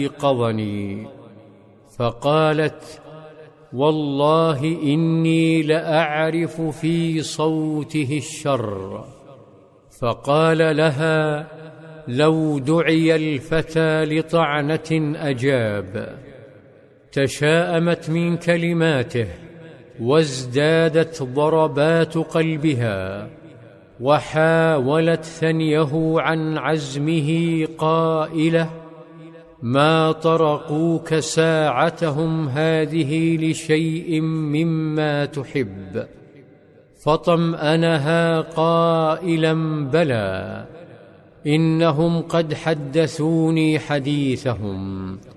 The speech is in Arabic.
أيقظني، فقالت: والله إني لأعرف في صوته الشر. فقال لها: لو دعي الفتى لطعنة أجاب. تشاءمت من كلماته، وازدادت ضربات قلبها، وحاولت ثنيه عن عزمه قائلة: ما طرقوك ساعتهم هذه لشيء مما تحب. فطمأنها قائلا: بلى، إنهم قد حدثوني حديثهم،